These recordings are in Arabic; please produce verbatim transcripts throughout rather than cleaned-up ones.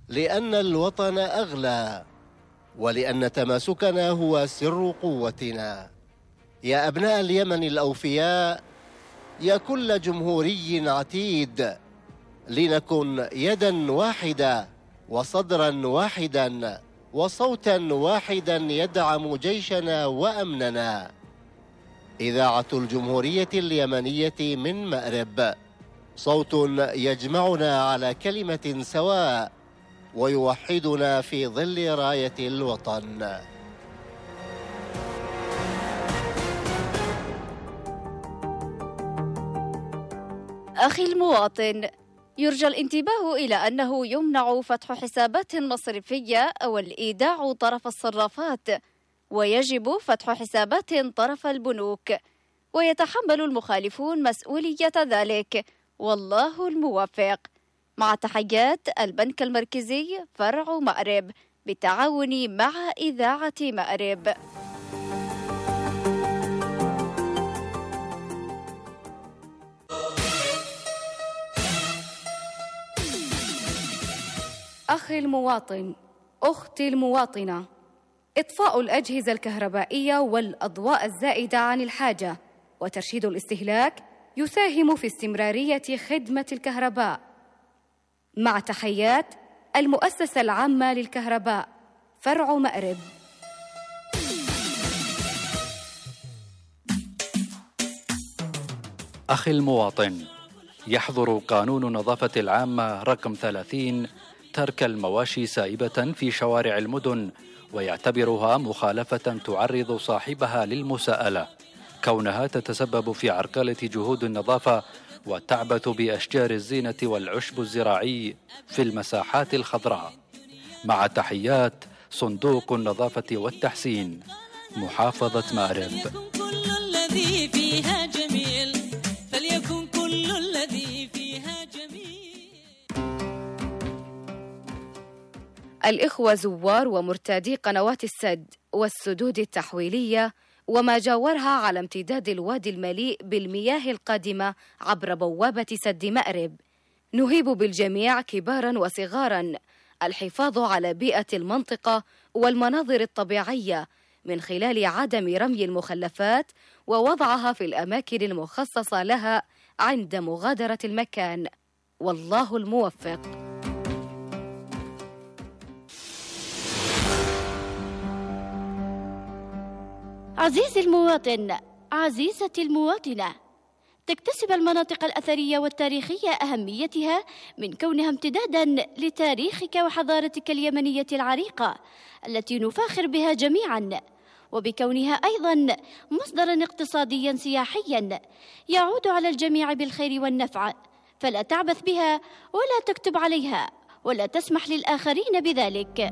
لأن الوطن أغلى، ولأن تماسكنا هو سر قوتنا. يا أبناء اليمن الأوفياء، يا كل جمهوري عتيد، لنكن يدا واحدة وصدرا واحدا وصوتا واحدا يدعم جيشنا وأمننا. إذاعة الجمهورية اليمنية من مأرب، صوت يجمعنا على كلمة سواء ويوحدنا في ظل راية الوطن. أخي المواطن، يرجى الانتباه إلى أنه يمنع فتح حسابات مصرفية أو الإيداع طرف الصرافات، ويجب فتح حسابات طرف البنوك، ويتحمل المخالفون مسؤولية ذلك، والله الموفق. مع تحيات البنك المركزي فرع مأرب بالتعاون مع إذاعة مأرب. أخي المواطن، أختي المواطنة، إطفاء الأجهزة الكهربائية والأضواء الزائدة عن الحاجة وترشيد الاستهلاك يساهم في استمرارية خدمة الكهرباء. مع تحيات المؤسسة العامة للكهرباء فرع مأرب. أخي المواطن، يحظر قانون النظافة العامة رقم ثلاثين ترك المواشي سائبة في شوارع المدن، ويعتبرها مخالفة تعرض صاحبها للمساءلة، كونها تتسبب في عرقلة جهود النظافة وتعبث بأشجار الزينة والعشب الزراعي في المساحات الخضراء. مع تحيات صندوق النظافة والتحسين، محافظة مأرب. الإخوة زوار ومرتادي قنوات السد والسدود التحويلية وما جاورها على امتداد الوادي المليء بالمياه القادمة عبر بوابة سد مأرب، نهيب بالجميع كبارا وصغارا الحفاظ على بيئة المنطقة والمناظر الطبيعية من خلال عدم رمي المخلفات ووضعها في الأماكن المخصصة لها عند مغادرة المكان، والله الموفق. عزيزي المواطن، عزيزتي المواطنة، تكتسب المناطق الأثرية والتاريخية أهميتها من كونها امتداداً لتاريخك وحضارتك اليمنية العريقة التي نفاخر بها جميعاً، وبكونها أيضاً مصدراً اقتصادياً سياحياً يعود على الجميع بالخير والنفع، فلا تعبث بها ولا تكتب عليها ولا تسمح للآخرين بذلك.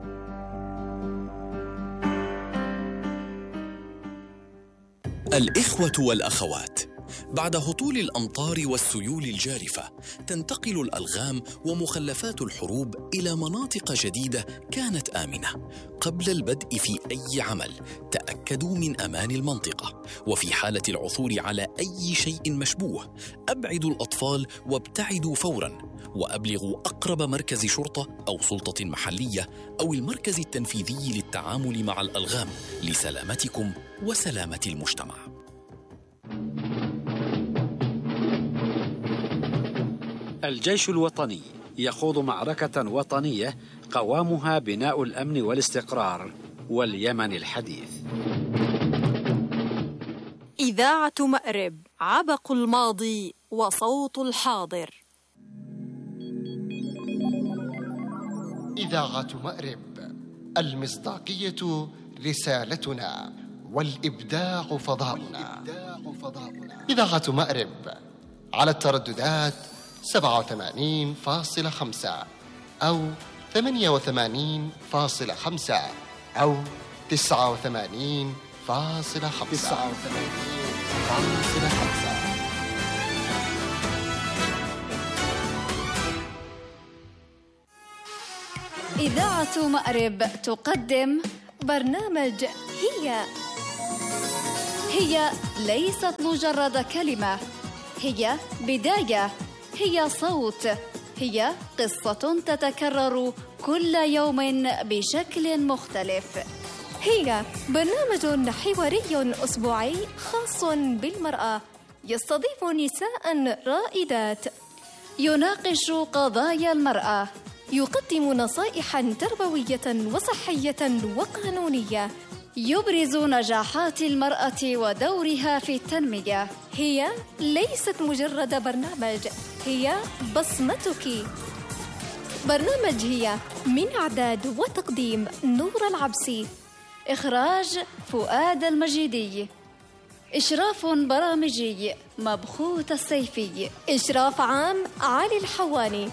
الإخوة والأخوات، بعد هطول الأمطار والسيول الجارفة تنتقل الألغام ومخلفات الحروب إلى مناطق جديدة كانت آمنة. قبل البدء في أي عمل تأكدوا من أمان المنطقة، وفي حالة العثور على أي شيء مشبوه أبعدوا الأطفال وابتعدوا فوراً، وأبلغوا أقرب مركز شرطة أو سلطة محلية أو المركز التنفيذي للتعامل مع الألغام لسلامتكم وسلامة المجتمع. الجيش الوطني يخوض معركة وطنية قوامها بناء الأمن والاستقرار واليمن الحديث. إذاعة مأرب، عبق الماضي وصوت الحاضر. إذاعة مأرب، المصداقية رسالتنا والإبداع فضاؤنا. إذاعة مأرب على الترددات سبعة وثمانين فاصلة خمسة أو ثمانية وثمانين فاصلة خمسة أو تسعة وثمانين فاصلة خمسة. إذاعة مأرب تقدم برنامج هي. هي ليست مجرد كلمة، هي بداية، هي صوت، هي قصة تتكرر كل يوم بشكل مختلف. هي برنامج حواري أسبوعي خاص بالمرأة، يستضيف نساء رائدات، يناقش قضايا المرأة، يقدم نصائح تربوية وصحية وقانونية، يبرز نجاحات المرأة ودورها في التنمية. هي ليست مجرد برنامج، هي بصمتك. برنامج هي من إعداد وتقديم نور العبسي، إخراج فؤاد المجيدي، إشراف برامجي مبخوت السيفي، إشراف عام علي الحواني.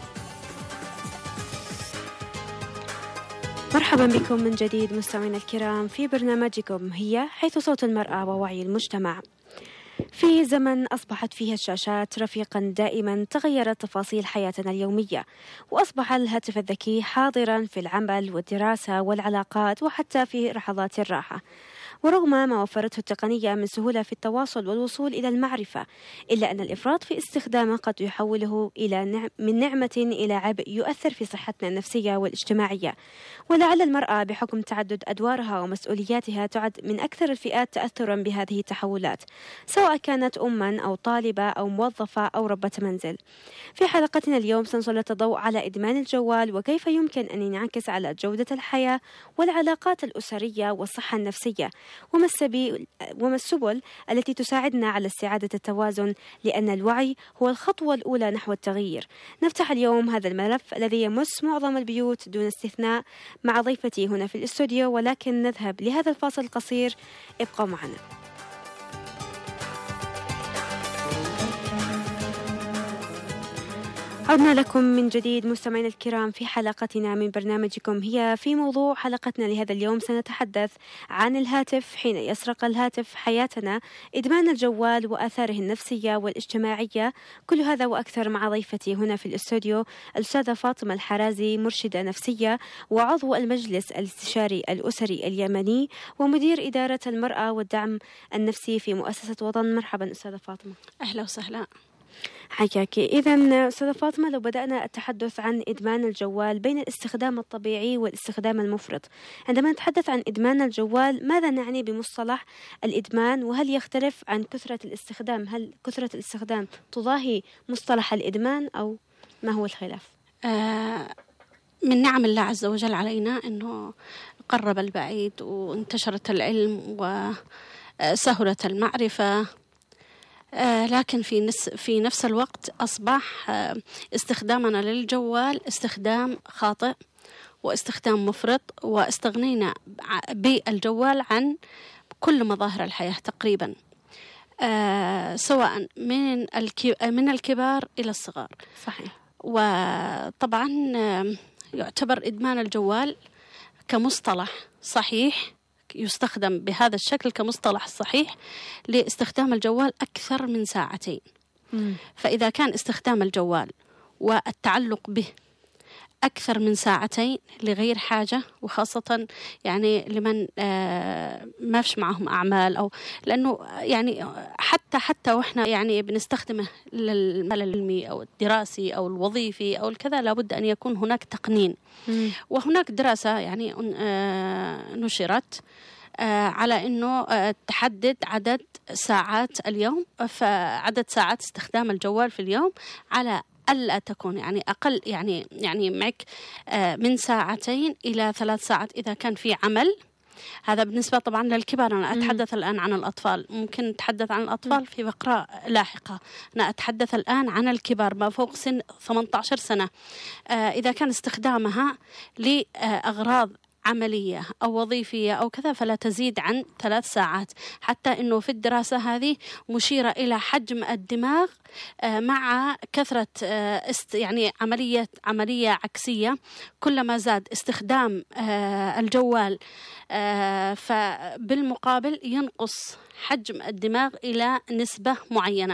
مرحبا بكم من جديد مستمعينا الكرام في برنامجكم هي، حيث صوت المرأة ووعي المجتمع. في زمن أصبحت فيه الشاشات رفيقا دائما، تغيرت تفاصيل حياتنا اليومية، وأصبح الهاتف الذكي حاضرا في العمل والدراسة والعلاقات وحتى في لحظات الراحة. ورغم ما وفرته التقنية من سهولة في التواصل والوصول إلى المعرفة، إلا أن الإفراط في استخدامه قد يحوله إلى نعم من نعمة إلى عبء يؤثر في صحتنا النفسية والاجتماعية. ولعل المرأة بحكم تعدد أدوارها ومسؤولياتها تعد من أكثر الفئات تأثرا بهذه التحولات، سواء كانت أما أو طالبة أو موظفة أو ربة منزل. في حلقتنا اليوم سنسلط الضوء على إدمان الجوال، وكيف يمكن أن ينعكس على جودة الحياة والعلاقات الأسرية والصحة النفسية، وما السبيل وما السبل التي تساعدنا على استعادة التوازن، لأن الوعي هو الخطوة الأولى نحو التغيير. نفتح اليوم هذا الملف الذي يمس معظم البيوت دون استثناء مع ضيفتي هنا في الاستوديو، ولكن نذهب لهذا الفاصل القصير. ابقوا معنا. عدنا لكم من جديد مستمعينا الكرام في حلقتنا من برنامجكم هي. في موضوع حلقتنا لهذا اليوم سنتحدث عن الهاتف حين يسرق الهاتف حياتنا، إدمان الجوال وآثاره النفسية والاجتماعية. كل هذا وأكثر مع ضيفتي هنا في الاستوديو الأستاذة فاطمة الحرازي، مرشدة نفسية وعضو المجلس الاستشاري الأسري اليمني ومدير إدارة المرأة والدعم النفسي في مؤسسة وطن. مرحبا أستاذة فاطمة. أهلا وسهلا. حياك. إذن أستاذة فاطمة، لو بدأنا التحدث عن إدمان الجوال بين الاستخدام الطبيعي والاستخدام المفرط، عندما نتحدث عن إدمان الجوال ماذا نعني بمصطلح الإدمان؟ وهل يختلف عن كثرة الاستخدام؟ هل كثرة الاستخدام تضاهي مصطلح الإدمان أو ما هو الخلاف؟ آه من نعم الله عز وجل علينا أنه قرب البعيد وانتشرت العلم وسهلت المعرفة، آه لكن في, نس في نفس الوقت أصبح آه استخدامنا للجوال استخدام خاطئ واستخدام مفرط، واستغنينا بالجوال عن كل مظاهر الحياة تقريبا، آه سواء من, من الكبار إلى الصغار. صحيح. وطبعا آه يعتبر إدمان الجوال كمصطلح صحيح، يستخدم بهذا الشكل كمصطلح صحيح لاستخدام الجوال أكثر من ساعتين. مم. فإذا كان استخدام الجوال والتعلق به أكثر من ساعتين لغير حاجة، وخاصة يعني لمن آه ما فيش معهم أعمال، أو لأنه يعني حتى حتى وإحنا يعني بنستخدمه للمال العلمي أو الدراسي أو الوظيفي أو الكذا، لابد أن يكون هناك تقنين. مم. وهناك دراسة يعني آه نشرت آه على أنه آه تحدد عدد ساعات اليوم، فعدد ساعات استخدام الجوال في اليوم على ألا تكون يعني أقل، يعني يعني معك من ساعتين إلى ثلاث ساعات إذا كان في عمل. هذا بالنسبة طبعا للكبار. أنا أتحدث الآن عن الأطفال، ممكن نتحدث عن الأطفال في فقرة لاحقة. أنا أتحدث الآن عن الكبار ما فوق سن ثمانية عشر سنة. إذا كان استخدامها لأغراض عملية أو وظيفية أو كذا فلا تزيد عن ثلاث ساعات. حتى أنه في الدراسة هذه مشيرة إلى حجم الدماغ مع كثرة يعني عملية عملية عكسية. كلما زاد استخدام الجوال فبالمقابل ينقص حجم الدماغ إلى نسبة معينة.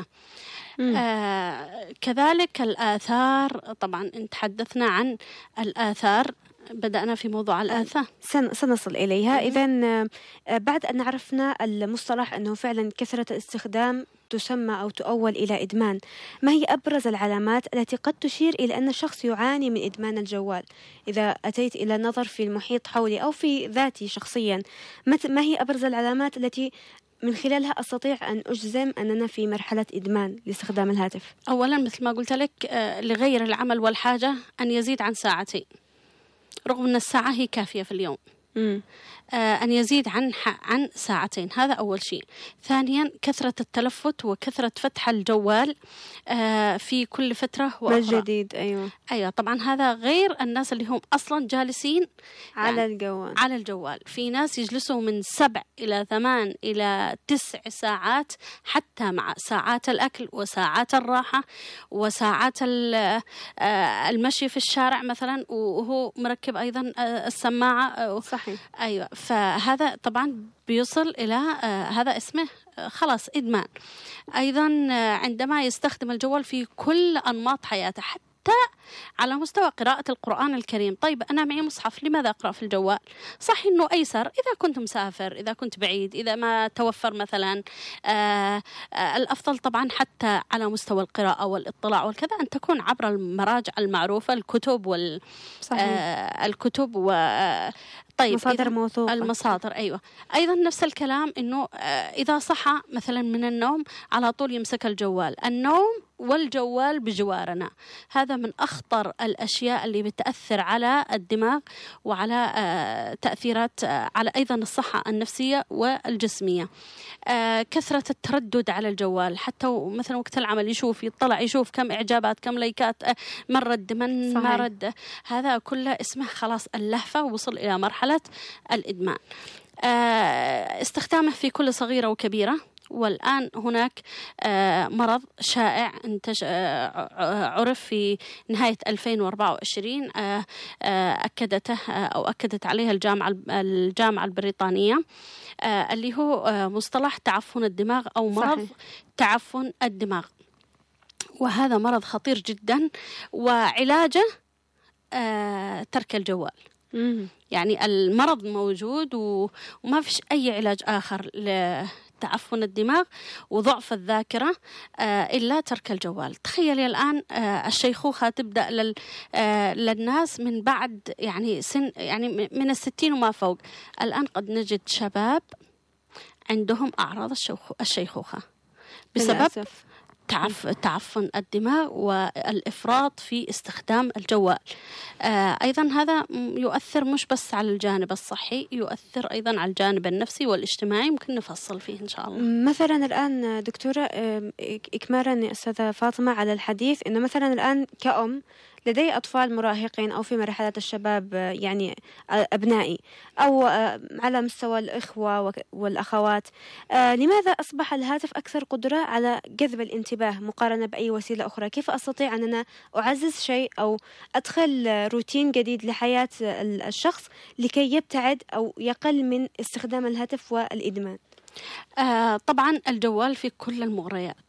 آه كذلك الآثار، طبعا تحدثنا عن الآثار بدأنا في موضوع الآثام، سنصل إليها. إذن بعد أن عرفنا المصطلح أنه فعلا كثرة الاستخدام تسمى أو تؤول إلى إدمان، ما هي أبرز العلامات التي قد تشير إلى أن الشخص يعاني من إدمان الجوال؟ إذا أتيت إلى النظر في المحيط حولي أو في ذاتي شخصيا، ما هي أبرز العلامات التي من خلالها أستطيع أن أجزم أننا في مرحلة إدمان لاستخدام الهاتف؟ أولا مثل ما قلت لك، لغير العمل والحاجة أن يزيد عن ساعتين، رغم أن الساعة هي كافية في اليوم. م. أن يزيد عن عن ساعتين، هذا أول شيء. ثانيا كثرة التلفت وكثرة فتح الجوال في كل فترة وأخرى. بالجديد أيوة. أيوة طبعا، هذا غير الناس اللي هم أصلا جالسين على يعني الجوال. على الجوال في ناس يجلسوا من سبع إلى ثمان إلى تسع ساعات، حتى مع ساعات الأكل وساعات الراحة وساعات المشي في الشارع مثلا، وهو مركب أيضا السماعة. صحيح. أيوة، فهذا طبعا بيوصل إلى آه هذا اسمه آه خلاص إدمان. أيضا آه عندما يستخدم الجوال في كل أنماط حياته، حتى على مستوى قراءة القرآن الكريم. طيب أنا معي مصحف، لماذا أقرأ في الجوال؟ صح إنه أيسر إذا كنت مسافر، إذا كنت بعيد، إذا ما توفر مثلا. آه آه الأفضل طبعا حتى على مستوى القراءة والاطلاع والكذا أن تكون عبر المراجع المعروفة، الكتب وال آه الكتب و طيب مصادر موثوقة. المصادر أيوة. أيضا نفس الكلام إنه إذا صحى مثلا من النوم على طول يمسك الجوال، النوم والجوال بجوارنا، هذا من أخطر الأشياء اللي بتأثر على الدماغ وعلى تأثيرات على أيضا الصحة النفسية والجسمية. كثرة التردد على الجوال، حتى مثلا وقت العمل يشوف يطلع يشوف كم إعجابات كم لايكات، من رد من صحيح. ما رد، هذا كله اسمه خلاص اللهفة، ووصل إلى مرحلة الإدمان. استخدامه في كل صغيرة وكبيرة. والآن هناك مرض شائع انتج عرف في نهاية ألفين وأربعة وعشرين، أكدته أو أكدت عليها الجامعة الجامعة البريطانية، اللي هو مصطلح تعفن الدماغ أو مرض صحيح. تعفن الدماغ، وهذا مرض خطير جدا، وعلاجه ترك الجوال. مم. يعني المرض موجود وما فيش أي علاج آخر لتعفن الدماغ وضعف الذاكرة إلا ترك الجوال. تخيلي الآن الشيخوخة تبدأ لل للناس من بعد يعني سن يعني من الستين وما فوق. الآن قد نجد شباب عندهم أعراض الشيخوخة بسبب للأسف. تعف تعفن الدماغ والإفراط في استخدام الجوال. آه أيضا هذا يؤثر مش بس على الجانب الصحي، يؤثر أيضا على الجانب النفسي والاجتماعي، ممكن نفصل فيه إن شاء الله. مثلا الآن دكتورة، إكمالا أستاذة فاطمة على الحديث، إنه مثلا الآن كأم لدي أطفال مراهقين أو في مرحلة الشباب، يعني أبنائي، أو على مستوى الإخوة والأخوات، لماذا أصبح الهاتف أكثر قدرة على جذب الانتباه مقارنة بأي وسيلة أخرى؟ كيف أستطيع أن أنا أعزز شيء أو أدخل روتين جديد لحياة الشخص لكي يبتعد أو يقل من استخدام الهاتف والإدمان؟ آه طبعا الجوال في كل المغريات،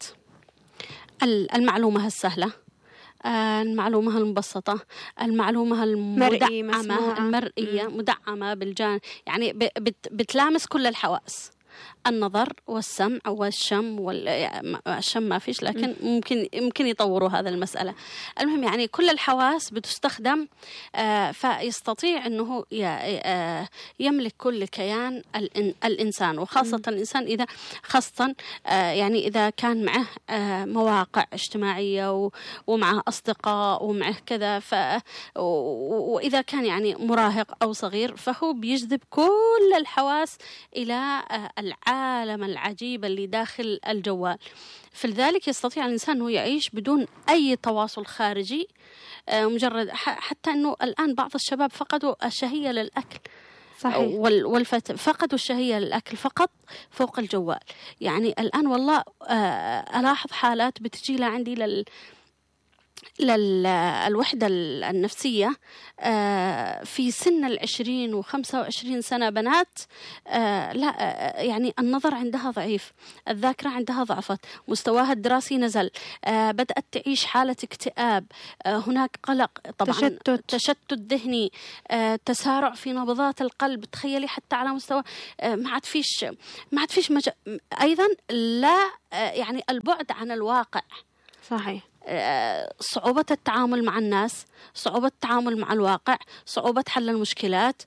المعلومة السهلة، المعلومة المبسطة، المعلومة المدعمة المرئية، مدعمة بالجانب، يعني بت بتلامس كل الحواس، النظر والسمع والشم والشم ما فيش، لكن ممكن ممكن يطوروا هذا المسألة. المهم يعني كل الحواس بتستخدم، آه فيستطيع أنه آه يملك كل كيان الإنسان، وخاصة الإنسان إذا خاصة آه يعني إذا كان معه آه مواقع اجتماعية ومعه أصدقاء ومعه كذا، ف وإذا كان يعني مراهق أو صغير، فهو بيجذب كل الحواس إلى آه العالم العجيب اللي داخل الجوال. فلذلك يستطيع الإنسان أنه يعيش بدون أي تواصل خارجي، مجرد حتى أنه الآن بعض الشباب فقدوا الشهية للأكل. صحيح. والفت فقدوا الشهية للأكل فقط فوق الجوال. يعني الآن والله ألاحظ حالات بتجي لعندي لل للوحدة النفسية في سن العشرين وخمسة وعشرين سنة بنات لا يعني النظر عندها ضعيف، الذاكرة عندها ضعفت، مستواها الدراسي نزل، بدأت تعيش حالة اكتئاب، هناك قلق طبعا، تشتت, تشتت ذهني، تسارع في نبضات القلب. تخيلي حتى على مستوى ما عاد فيش ما عاد فيش مج... أيضا لا يعني البعد عن الواقع. صحيح. صعوبة التعامل مع الناس، صعوبة التعامل مع الواقع، صعوبة حل المشكلات،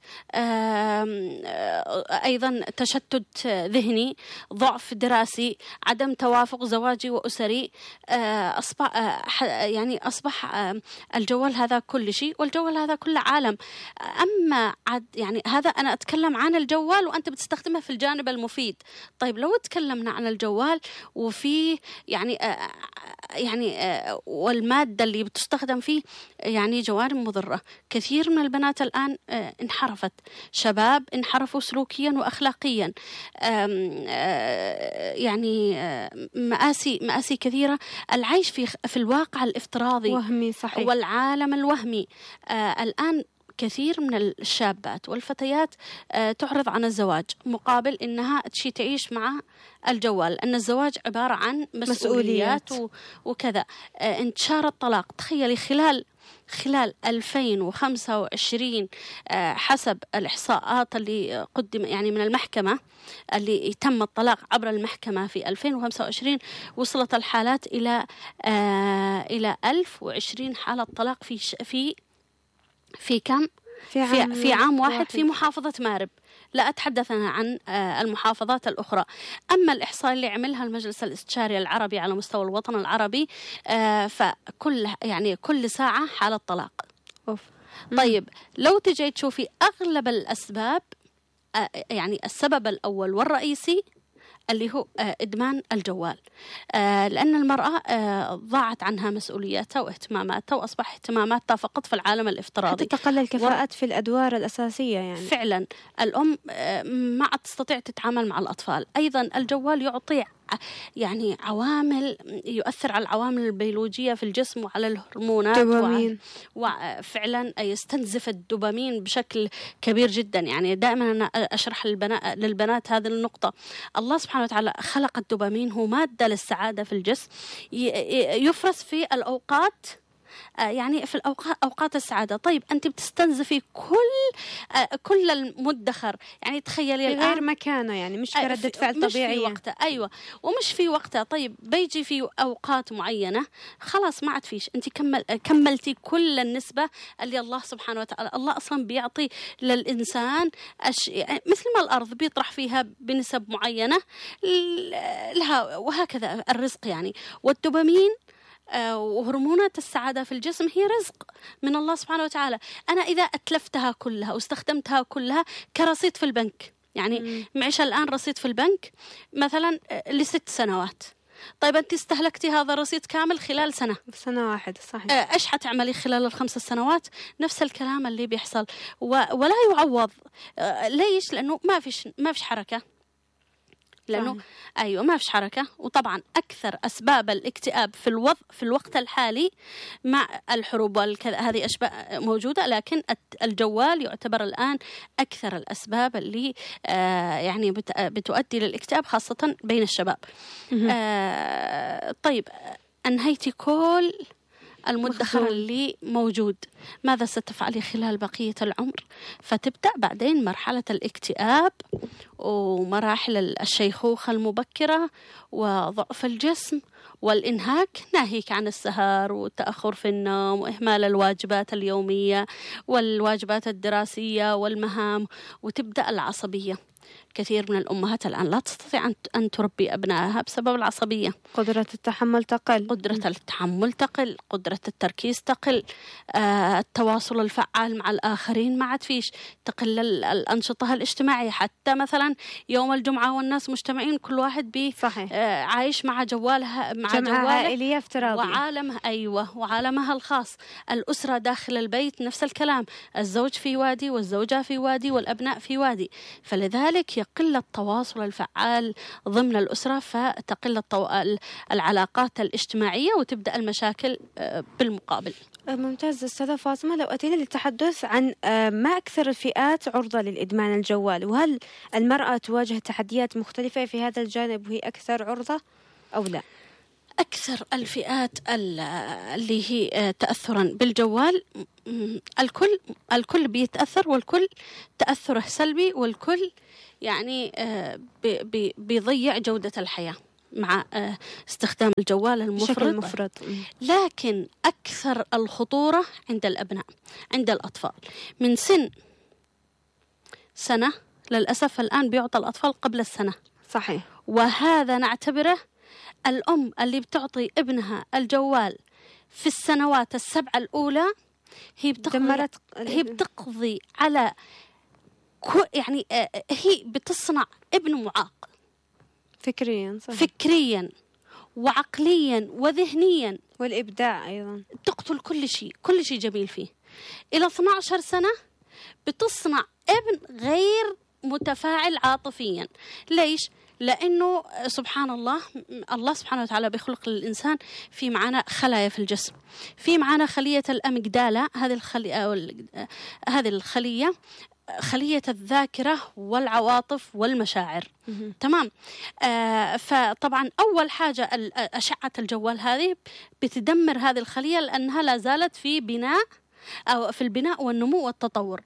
أيضا تشتت ذهني، ضعف دراسي، عدم توافق زواجي وأسري. أصبح يعني أصبح الجوال هذا كل شيء، والجوال هذا كل عالم. أما عد يعني هذا أنا أتكلم عن الجوال وأنت بتستخدمه في الجانب المفيد. طيب لو تكلمنا عن الجوال وفي يعني يعني والمادة اللي بتستخدم فيه يعني جوانب مضرة، كثير من البنات الآن انحرفت، شباب انحرفوا سلوكيا وأخلاقيا، يعني مآسي مآسي كثيرة. العيش في في الواقع الافتراضي وهمي صحيح، والعالم الوهمي. الآن كثير من الشابات والفتيات تعرض عن الزواج مقابل إنها تشي تعيش مع الجوال، لأن الزواج عبارة عن مسؤوليات, مسؤوليات. وكذا. انتشار الطلاق، تخيلي خلال خلال ألفين وخمسة وعشرين حسب الإحصاءات اللي قدم يعني من المحكمة اللي تم الطلاق عبر المحكمة في ألفين وخمسة وعشرين، وصلت الحالات إلى إلى ألف وعشرين حالة طلاق في في في كم؟ في عام, في, في عام واحد, واحد في محافظة مأرب. لا أتحدث أنا عن المحافظات الأخرى. أما الإحصاء اللي عملها المجلس الاستشاري العربي على مستوى الوطن العربي، فكل يعني كل ساعة حالة طلاق. أوف. طيب لو تجي تشوفي أغلب الأسباب، يعني السبب الأول والرئيسي اللي هو إدمان الجوال، لأن المرأة ضاعت عنها مسؤولياتها واهتماماتها، وأصبح اهتماماتها فقط في العالم الافتراضي، حتى تقلل كفاءات و... في الأدوار الأساسية. يعني فعلا الأم ما عاد تستطيع تتعامل مع الأطفال. أيضا الجوال يعطي يعني عوامل، يؤثر على العوامل البيولوجية في الجسم وعلى الهرمونات، دوبامين. وفعلا يستنزف الدوبامين بشكل كبير جدا. يعني دائما أنا أشرح للبنات, للبنات هذه النقطة. الله سبحانه وتعالى خلق الدوبامين، هو مادة للسعادة في الجسم، يفرز في الأوقات يعني في الأوقات أوقات السعادة. طيب أنت بتستنزفي كل كل المدخر، يعني تخيلي في غير مكانه، يعني مش كردة فعل طبيعية، مش في وقتها. أيوة، ومش في وقتها. طيب بيجي في أوقات معينة خلاص ما عاد فيش، أنت كمل كملتي كل النسبة اللي الله سبحانه وتعالى. الله أصلا بيعطي للإنسان أش... يعني مثل ما الأرض بيطرح فيها بنسب معينة لها، وهكذا الرزق يعني. والدوبامين وهرمونات السعادة في الجسم هي رزق من الله سبحانه وتعالى. أنا إذا أتلفتها كلها واستخدمتها كلها كرصيد في البنك، يعني معيش الآن رصيد في البنك مثلا لست سنوات، طيب أنت استهلكتي هذا الرصيد كامل خلال سنة سنة واحدة، صحيح. إيش حتعملي خلال الخمس سنوات؟ نفس الكلام اللي بيحصل، ولا يعوض. ليش؟ لأنه ما فيش ما فيش حركة، لأنه صحيح. أيوة ما فيش حركة. وطبعا أكثر أسباب الاكتئاب في الوضع في الوقت الحالي مع الحروب والكذا هذه أسباب موجودة، لكن الجوال يعتبر الآن أكثر الأسباب اللي آه يعني بتؤدي للاكتئاب خاصة بين الشباب. آه طيب أنهيتي كل المدخر اللي موجود، ماذا ستفعلي خلال بقية العمر؟ فتبدأ بعدين مرحلة الاكتئاب ومراحل الشيخوخة المبكرة وضعف الجسم والإنهاك، ناهيك عن السهر والتأخر في النوم وإهمال الواجبات اليومية والواجبات الدراسية والمهام، وتبدأ العصبية. كثير من الأمهات الآن لا تستطيع أن تربي أبنائها بسبب العصبية. قدرة التحمل تقل، قدرة التحمل تقل، قدرة التركيز تقل، آه التواصل الفعال مع الآخرين ما عاد فيش، تقل الأنشطة الاجتماعية. حتى مثلا يوم الجمعة والناس مجتمعين كل واحد بي آه عايش مع جوالها مع جواله عائلية افتراضية وعالمها أيوة وعالمها الخاص. الأسرة داخل البيت نفس الكلام، الزوج في وادي والزوجة في وادي والأبناء في وادي. فلذلك لذلك يقل التواصل الفعال ضمن الأسرة، فتقل الطو... العلاقات الاجتماعية وتبدأ المشاكل بالمقابل. ممتاز أستاذة فاطمة، لو أتينا للتحدث عن ما أكثر الفئات عرضة للإدمان الجوال، وهل المرأة تواجه تحديات مختلفة في هذا الجانب وهي أكثر عرضة أو لا؟ أكثر الفئات اللي هي تأثرا بالجوال الكل الكل بيتأثر، والكل تأثره سلبي، والكل يعني بيضيع جودة الحياة مع استخدام الجوال المفرط. المفرط. لكن أكثر الخطورة عند الأبناء، عند الأطفال من سن سنة. للأسف الآن بيعطى الأطفال قبل السنة. صحيح. وهذا نعتبره الأم اللي بتعطي ابنها الجوال في السنوات السبعة الأولى هي بتقضي, هي بتقضي على يعني هي بتصنع ابن معاق فكريا. صحيح. فكريا وعقليا وذهنيا، والإبداع أيضا. تقتل كل شيء، كل شيء جميل فيه. إلى اثنتي عشرة سنة بتصنع ابن غير متفاعل عاطفيا. ليش؟ لأنه سبحان الله، الله سبحانه وتعالى بيخلق للإنسان في معنا خلايا في الجسم. في معنا خلية الأميجدالا، هذه الخلية هذه الخلية خلية الذاكرة والعواطف والمشاعر. تمام. آه فطبعا أول حاجة أشعة الجوال هذه بتدمر هذه الخلية، لأنها لا زالت في بناء أو في البناء والنمو والتطور.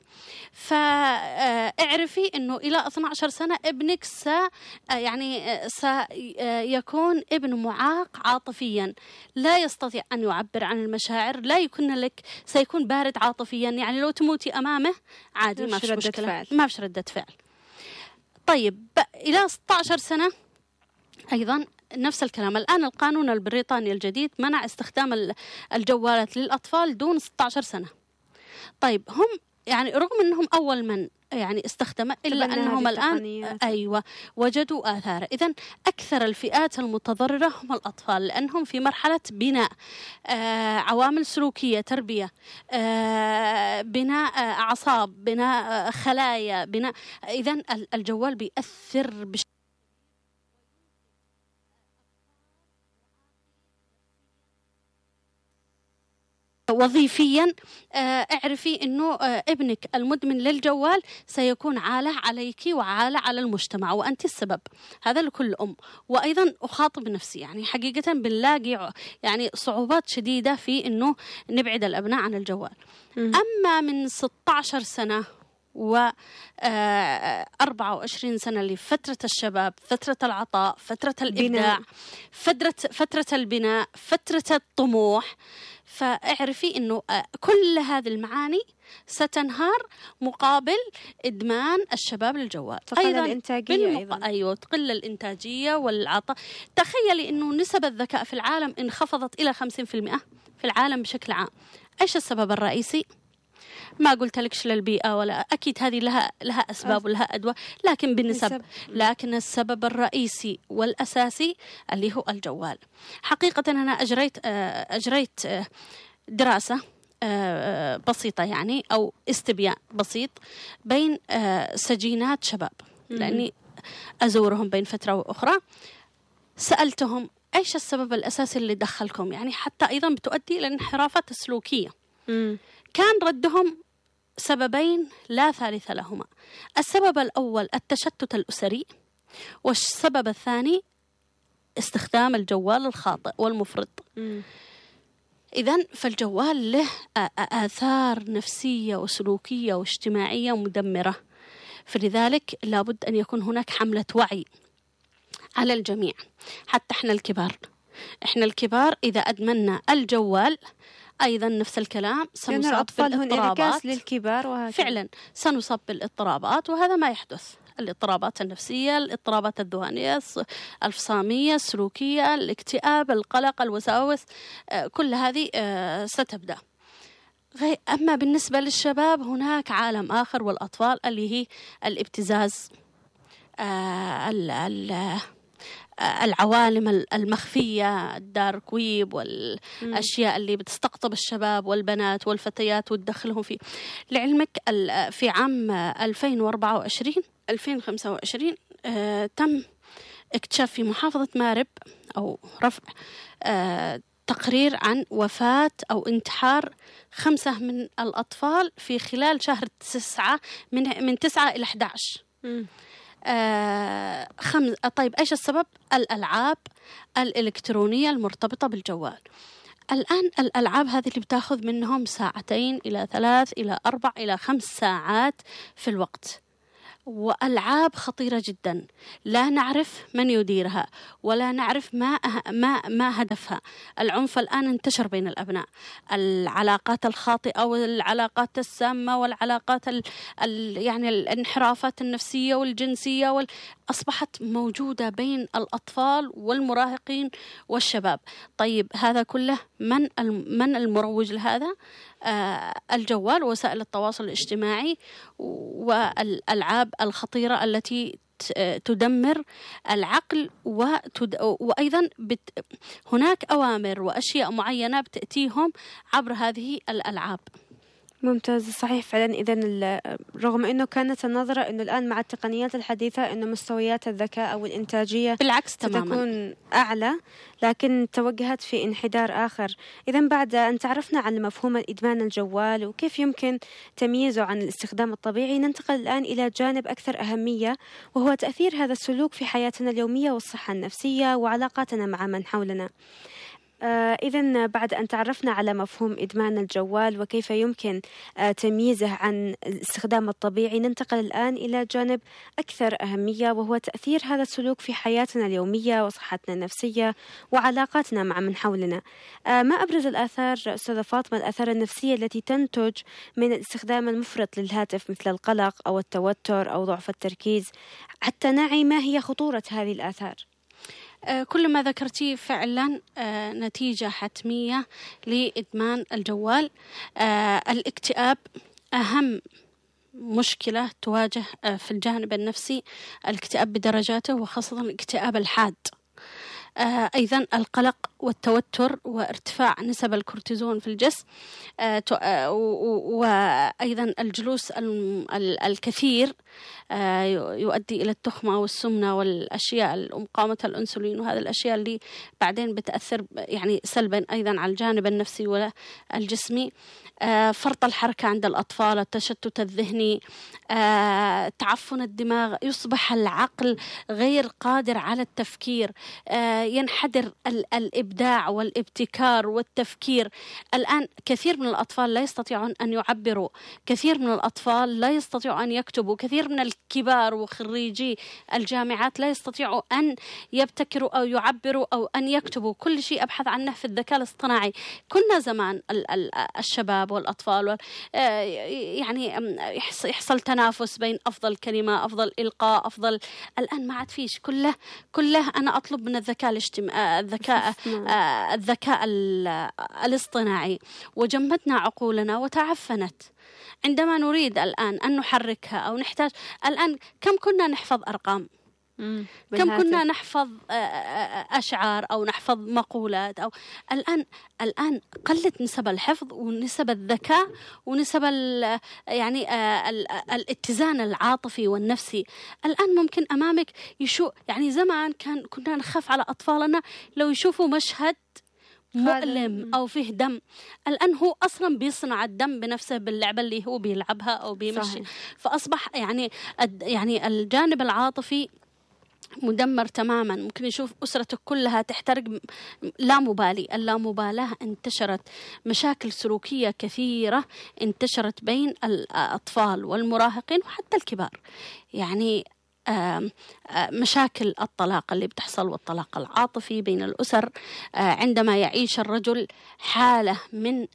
فاعرفي أنه إلى اثنتي عشرة سنة ابنك س يعني سيكون ابن معاق عاطفيا، لا يستطيع أن يعبر عن المشاعر، لا يكون لك، سيكون بارد عاطفيا. يعني لو تموتي أمامه عادي، ما في مشكلة، ما في ردة فعل. طيب إلى ستة عشر سنة أيضا نفس الكلام. الآن القانون البريطاني الجديد منع استخدام الجوالات للأطفال دون ستة عشر سنة. طيب هم يعني رغم أنهم أول من يعني استخدم، إلا أنهم الآن أيوة وجدوا آثار. إذن أكثر الفئات المتضررة هم الأطفال، لأنهم في مرحلة بناء آه عوامل سلوكية، تربية، آه بناء آه أعصاب، بناء آه خلايا، بناء. إذن الجوال بيأثر بشكل وظيفيا. اعرفي انه ابنك المدمن للجوال سيكون عالة عليك وعالة على المجتمع، وانت السبب. هذا لكل ام. وايضا اخاطب نفسي، يعني حقيقة بنلاقي يعني صعوبات شديدة في انه نبعد الابناء عن الجوال. اما من ستة عشر سنة و أربعة وعشرين سنة لفترة الشباب، فترة العطاء، فترة الإبداع، فترة فترة البناء، فترة الطموح. فاعرفي إنه كل هذه المعاني ستنهار مقابل إدمان الشباب للجوال. تقل الإنتاجية أيضا. أيوة، تقل الإنتاجية والعطاء. تخيلي إنه نسب الذكاء في العالم انخفضت إلى خمسين بالمئة في العالم بشكل عام. إيش السبب الرئيسي؟ ما قلت لكش للبيئة، ولا أكيد هذه لها لها أسباب ولها أدوى، لكن بالنسب لكن السبب الرئيسي والأساسي اللي هو الجوال. حقيقة أنا أجريت أجريت دراسة بسيطة يعني، أو استبيان بسيط بين سجينات شباب، لأني أزورهم بين فترة وأخرى. سألتهم إيش السبب الأساسي اللي دخلكم، يعني حتى أيضا بتؤدي إلى الانحرافات السلوكية. م. كان ردهم سببين لا ثالث لهما. السبب الأول التشتت الأسري، والسبب الثاني استخدام الجوال الخاطئ والمفرط. إذن فالجوال له آثار نفسية وسلوكية واجتماعية مدمرة، فلذلك لابد أن يكون هناك حملة وعي على الجميع، حتى إحنا الكبار. إحنا الكبار إذا أدمنا الجوال أيضا نفس الكلام سنصاب بالاضطرابات للكبار، وهكذا فعلا سنصاب بالاضطرابات، وهذا ما يحدث. الاضطرابات النفسية، الاضطرابات الذهانية، الفصامية، السلوكية، الاكتئاب، القلق، الوساوس، كل هذه ستبدأ. أما بالنسبة للشباب هناك عالم آخر، والأطفال اللي هي الابتزاز، العوالم المخفية، الدارك ويب والأشياء اللي بتستقطب الشباب والبنات والفتيات وتدخلهم فيه. لعلمك في عام ألفين وأربعة وعشرين ألفين وخمسة وعشرين آه تم اكتشاف في محافظة مأرب أو رفع آه تقرير عن وفاة أو انتحار خمسة من الأطفال في خلال شهر تسعة من من تسعة إلى أحد عشر. آه خمس طيب إيش السبب؟ الألعاب الإلكترونية المرتبطة بالجوال. الآن الألعاب هذه اللي بتاخذ منهم ساعتين إلى ثلاث إلى أربع إلى خمس ساعات في الوقت، وألعاب خطيرة جدا لا نعرف من يديرها ولا نعرف ما ما ما هدفها. العنف الآن انتشر بين الأبناء، العلاقات الخاطئة والعلاقات السامة والعلاقات ال ال يعني الانحرافات النفسية والجنسية وال أصبحت موجودة بين الأطفال والمراهقين والشباب. طيب هذا كله من من المروج لهذا؟ آه الجوال ووسائل التواصل الاجتماعي والألعاب الخطيرة التي تدمر العقل، وتد... وأيضا بت... هناك أوامر وأشياء معينة بتأتيهم عبر هذه الألعاب. ممتاز، صحيح فعلا. إذن رغم أنه كانت النظرة أنه الآن مع التقنيات الحديثة أنه مستويات الذكاء أو الإنتاجية بالعكس تماما تكون أعلى، لكن توجهت في انحدار آخر. إذن بعد أن تعرفنا عن مفهوم إدمان الجوال وكيف يمكن تمييزه عن الاستخدام الطبيعي، ننتقل الآن إلى جانب أكثر أهمية، وهو تأثير هذا السلوك في حياتنا اليومية والصحة النفسية وعلاقاتنا مع من حولنا. آه إذن بعد أن تعرفنا على مفهوم إدمان الجوال وكيف يمكن آه تمييزه عن الاستخدام الطبيعي، ننتقل الآن إلى جانب أكثر أهمية، وهو تأثير هذا السلوك في حياتنا اليومية وصحتنا النفسية وعلاقاتنا مع من حولنا. آه ما أبرز الآثار أستاذة فاطمة، الآثار النفسية التي تنتج من الاستخدام المفرط للهاتف، مثل القلق أو التوتر أو ضعف التركيز، حتى نعي ما هي خطورة هذه الآثار؟ كل ما ذكرتيه فعلا نتيجة حتمية لإدمان الجوال. الاكتئاب أهم مشكلة تواجه في الجانب النفسي، الاكتئاب بدرجاته وخاصة الاكتئاب الحاد. آه أيضا القلق والتوتر وارتفاع نسب الكورتيزون في الجسم، آه آه وأيضا الجلوس الكثير آه يؤدي إلى التخمة والسمنة والأشياء مقاومة الأنسولين، وهذه الأشياء اللي بعدين بتأثر يعني سلبا أيضا على الجانب النفسي والجسمي. آه فرط الحركة عند الأطفال، التشتت الذهني، آه تعفن الدماغ، يصبح العقل غير قادر على التفكير، آه ينحدر الإبداع والابتكار والتفكير. الآن كثير من الأطفال لا يستطيعون أن يعبروا، كثير من الأطفال لا يستطيعوا أن يكتبوا، كثير من الكبار وخريجي الجامعات لا يستطيعوا أن يبتكروا أو يعبروا أو أن يكتبوا. كل شيء أبحث عنه في الذكاء الاصطناعي. كنا زمان الشباب والأطفال يعني يحصل تنافس بين أفضل كلمة، أفضل إلقاء، أفضل. الآن ما عاد فيش، كله كله أنا أطلب من الذكاء الاجتماعي، الذكاء الذكاء الاصطناعي، وجمدنا عقولنا وتعفنت. عندما نريد الآن أن نحركها أو نحتاج، الآن كم كنا نحفظ أرقام، كم كنا نحفظ أشعار أو نحفظ مقولات، أو الآن الآن قلت نسب الحفظ ونسب الذكاء ونسب يعني الاتزان العاطفي والنفسي. الآن ممكن أمامك يشوف، يعني زمان كان كنا نخاف على أطفالنا لو يشوفوا مشهد مؤلم أو فيه دم. الآن هو أصلا بيصنع الدم بنفسه باللعبة اللي هو بيلعبها أو بيمشي. صحيح. فأصبح يعني يعني الجانب العاطفي مدمر تماما. ممكن يشوف أسرته كلها تحترق، لا مبالي. اللامبالاة انتشرت، مشاكل سلوكية كثيرة انتشرت بين الأطفال والمراهقين وحتى الكبار. يعني آه آه مشاكل الطلاق اللي بتحصل والطلاق العاطفي بين الأسر، آه عندما يعيش الرجل حالة من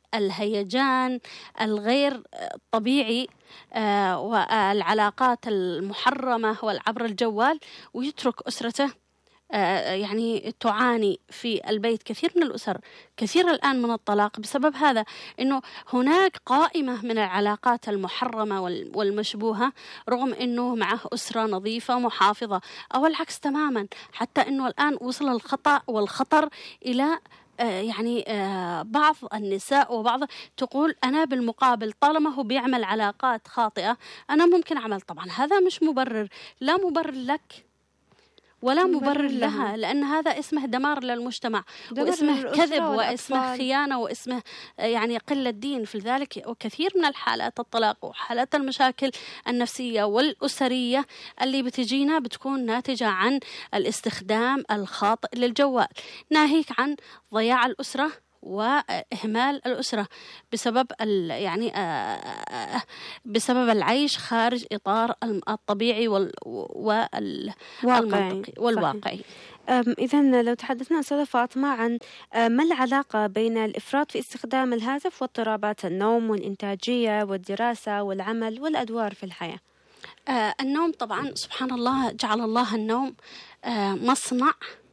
الهيجان الغير طبيعي آه والعلاقات المحرمة والعبر الجوال، ويترك أسرته يعني تعاني في البيت كثير من الأسر، كثير الآن من الطلاق بسبب هذا، أنه هناك قائمة من العلاقات المحرمة والمشبوهة رغم أنه معه أسرة نظيفة محافظة، أو العكس تماما، حتى أنه الآن وصل الخطأ والخطر إلى يعني بعض النساء وبعض تقول أنا بالمقابل طالما هو بيعمل علاقات خاطئة أنا ممكن أعمل. طبعا هذا مش مبرر، لا مبرر لك ولا مبرر لها، لأن هذا اسمه دمار للمجتمع واسمه كذب واسمه خيانة واسمه يعني قلة دين. في ذلك وكثير من الحالات الطلاق وحالات المشاكل النفسية والأسرية اللي بتجينا بتكون ناتجة عن الاستخدام الخاطئ للجوال، ناهيك عن ضياع الأسرة وإهمال الأسرة بسبب يعني بسبب العيش خارج إطار الطبيعي والمنطقي والواقعي. إذن لو تحدثنا أستاذة فاطمة عن ما العلاقة بين الإفراط في استخدام الهاتف واضطرابات النوم والإنتاجية والدراسة والعمل والأدوار في الحياة؟ النوم طبعا سبحان الله جعل الله النوم مصنع